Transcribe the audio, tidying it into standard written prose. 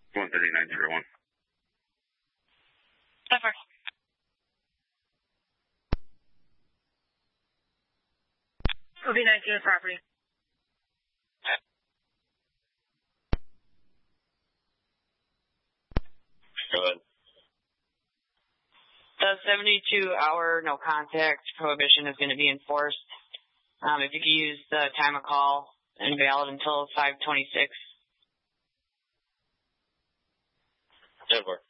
13901. Over. OB-19 property. Go ahead. The 72-hour no contact prohibition is going to be enforced. If you could use the time of call and valid until 5:26. Over.